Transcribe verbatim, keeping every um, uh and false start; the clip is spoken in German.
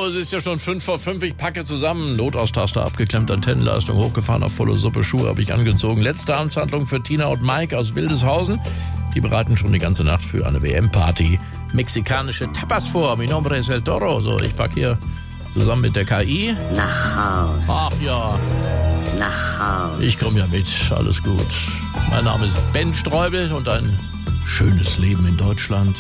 es ist ja schon fünf vor fünf, ich packe zusammen. Notaustaster abgeklemmt, Antennenleistung hochgefahren, auf volle Suppe, Schuhe habe ich angezogen. Letzte Amtshandlung für Tina und Mike aus Wildeshausen. Die bereiten schon die ganze Nacht für eine W M-Party mexikanische Tapas vor. Mi nombre es el Toro. So, ich packe hier zusammen mit der K I. Nach Haus. Ach ja, Nach Haus. ich komme ja mit, alles gut. Mein Name ist Ben Streubel und ein schönes Leben in Deutschland.